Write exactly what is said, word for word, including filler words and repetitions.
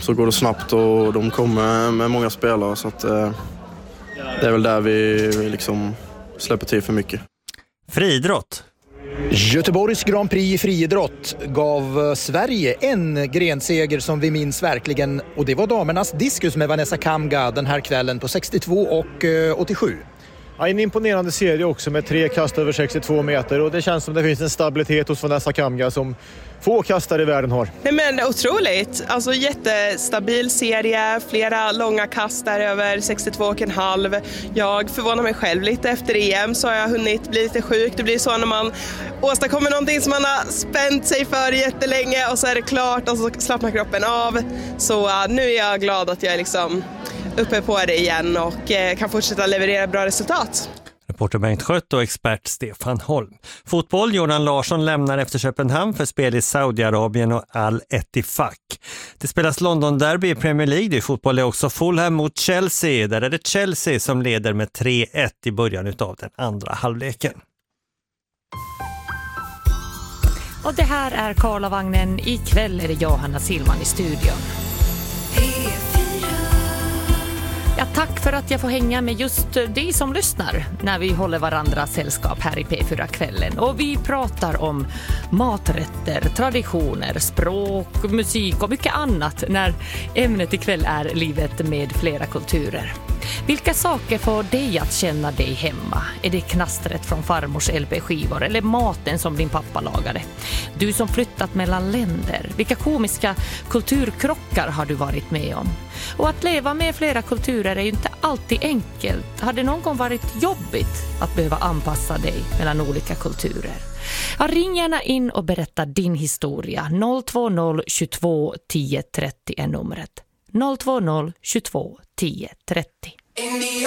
så går det snabbt och de kommer med många spelare. Så att, eh, det är väl där vi, vi liksom släpper till för mycket. Friidrott. Göteborgs Grand Prix i friidrott gav Sverige en grenseger som vi minns verkligen. Och det var damernas diskus med Vanessa Kamga den här kvällen på sextiotvå och åttiosju. Ja, en imponerande serie också med tre kast över sextiotvå meter. Och det känns som det finns en stabilitet hos Vanessa Kamga som få kastare i världen har. Nej, men otroligt. Alltså jättestabil serie, flera långa kastar över sextiotvå och en halv. Jag förvånar mig själv lite efter E M, så har jag hunnit bli lite sjuk. Det blir så när man åstadkommer någonting som man har spänt sig för jättelänge och så är det klart och så slappnar kroppen av. Så uh, nu är jag glad att jag är liksom uppe på det igen och uh, kan fortsätta leverera bra resultat. Reporter Bengt Skött och expert Stefan Holm. Fotboll, Jordan Larsson lämnar efter Köpenhamn för spel i Saudiarabien och Al-Ettifaq. Det spelas London-derby i Premier League. Det fotboll är också Fulham mot Chelsea. Där är det Chelsea som leder med tre ett i början av den andra halvleken. Och det här är Karlavagnen. Ikväll är det Johanna Silman i studion. Ja, tack för att jag får hänga med just dig som lyssnar när vi håller varandra sällskap här i P fyra-kvällen. Och vi pratar om maträtter, traditioner, språk, musik och mycket annat när ämnet ikväll är livet med flera kulturer. Vilka saker får dig att känna dig hemma? Är det knastret från farmors L P-skivor eller maten som din pappa lagade? Du som flyttat mellan länder, vilka komiska kulturkrockar har du varit med om? Och att leva med flera kulturer är ju inte alltid enkelt. Har det någon gång varit jobbigt att behöva anpassa dig mellan olika kulturer? Ja, ring gärna in och berätta din historia. noll två noll tjugotvå tio trettio är numret. noll två noll tjugotvå tio trettio.